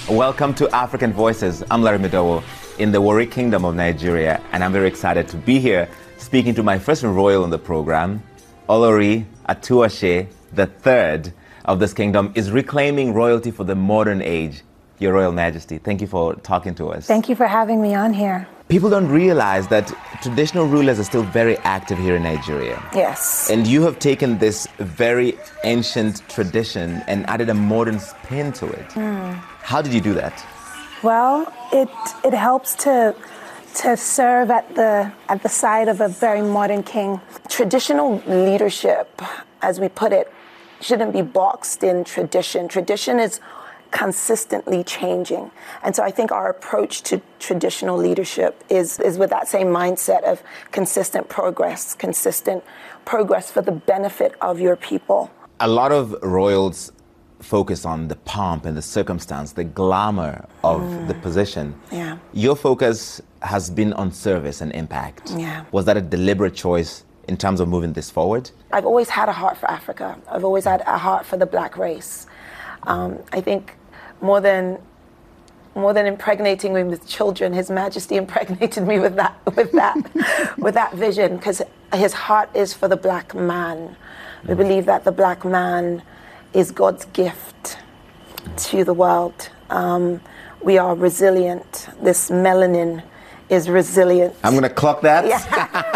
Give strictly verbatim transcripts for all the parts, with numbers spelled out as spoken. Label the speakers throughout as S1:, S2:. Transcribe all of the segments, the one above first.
S1: Welcome to African Voices. I'm Larry Midowo in the Warri Kingdom of Nigeria, and I'm very excited to be here speaking to my first royal on the program. Olori Atuase, the third of this kingdom, is reclaiming royalty for the modern age. Your Royal Majesty, thank you for talking to us.
S2: Thank you for having me on here.
S1: People don't realize that traditional rulers are still very active here in Nigeria.
S2: Yes.
S1: And you have taken this very ancient tradition and added a modern spin to it. Mm. How did you do that?
S2: Well, it it helps to to serve at the at the side of a very modern king. Traditional leadership, as we put it, shouldn't be boxed in tradition. Tradition is consistently changing. And so I think our approach to traditional leadership is, is with that same mindset of consistent progress, consistent progress for the benefit of your people.
S1: A lot of royals focus on the pomp and the circumstance, the glamour of mm. the position.
S2: Yeah.
S1: Your focus has been on service and impact.
S2: Yeah.
S1: Was that a deliberate choice in terms of moving this forward?
S2: I've always had a heart for Africa. I've always had a heart for the black race. Um, I think more than more than impregnating me with children, His Majesty impregnated me with that with that with that vision, because his heart is for the black man. We believe that the black man is God's gift to the world. Um, we are resilient. This melanin is resilient.
S1: I'm going to clock that.
S2: Yeah.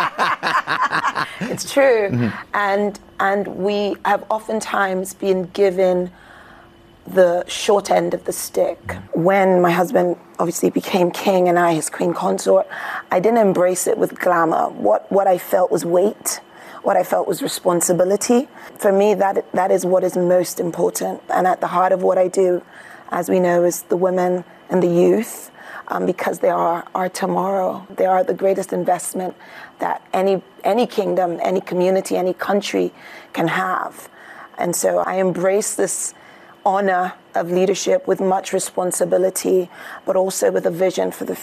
S2: It's true. Mm-hmm. And and we have oftentimes been given the short end of the stick. When my husband obviously became king and I his queen consort, I didn't embrace it with glamour. What what I felt was weight. What I felt was responsibility. For me, that that is what is most important. And at the heart of what I do, as we know, is the women and the youth, um, because they are our tomorrow. They are the greatest investment that any any kingdom, any community, any country can have. And so I embrace this honor of leadership with much responsibility, but also with a vision for the